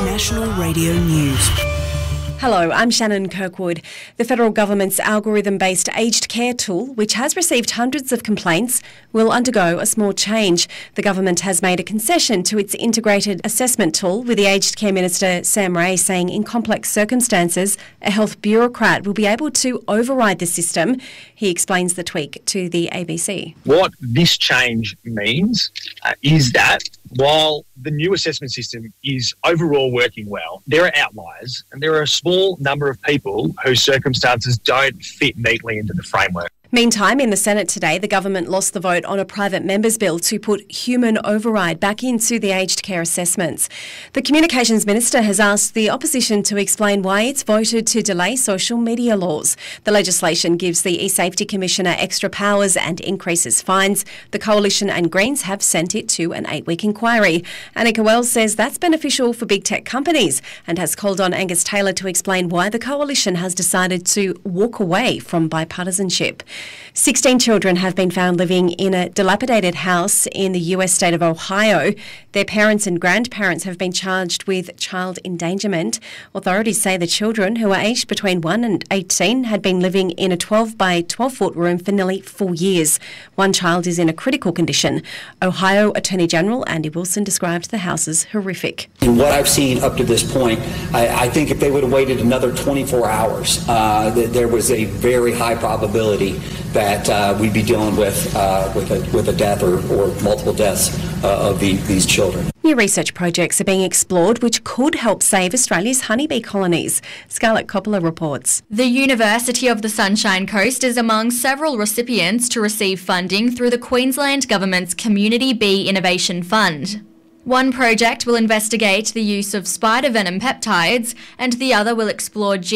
National Radio News. Hello, I'm Shannon Kirkwood. The federal government's algorithm-based aged care tool, which has received hundreds of complaints, will undergo a small change. The government has made a concession to its integrated assessment tool, with the aged care minister Sam Ray saying in complex circumstances, a health bureaucrat will be able to override the system. He explains the tweak to the ABC. What this change means is that while the new assessment system is overall working well, there are outliers and there are a small number of people whose circumstances don't fit neatly into the framework. Meantime, in the Senate today, the government lost the vote on a private member's bill to put human override back into the aged care assessments. The Communications Minister has asked the opposition to explain why it's voted to delay social media laws. The legislation gives the eSafety Commissioner extra powers and increases fines. The Coalition and Greens have sent it to an 8-week inquiry. Annika Wells says that's beneficial for big tech companies and has called on Angus Taylor to explain why the Coalition has decided to walk away from bipartisanship. 16 children have been found living in a dilapidated house in the US state of Ohio. Their parents and grandparents have been charged with child endangerment. Authorities say the children, who are aged between 1 and 18, had been living in a 12 by 12 foot room for nearly 4 years. One child is in a critical condition. Ohio Attorney General Andy Wilson described the house as horrific. In what I've seen up to this point, I think if they would have waited another 24 hours, there was a very high probability that we'd be dealing with a death or multiple deaths of these children. New research projects are being explored which could help save Australia's honeybee colonies. Scarlett Coppola reports. The University of the Sunshine Coast is among several recipients to receive funding through the Queensland Government's Community Bee Innovation Fund. One project will investigate the use of spider venom peptides and the other will explore